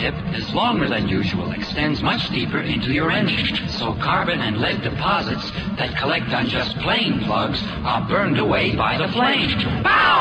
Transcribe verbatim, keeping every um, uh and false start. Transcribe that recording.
tip is longer than usual, extends much deeper into your engine, so carbon and lead deposits that collect on just plain plugs are burned away by the flame. Pow!